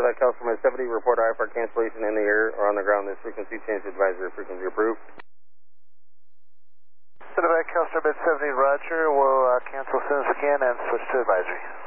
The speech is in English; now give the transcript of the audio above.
Cincinnati California 70, report IFR cancellation in the air or on the ground. This frequency change advisory frequency approved. Cincinnati California 70, roger. We'll cancel as soon as we can and switch to advisory.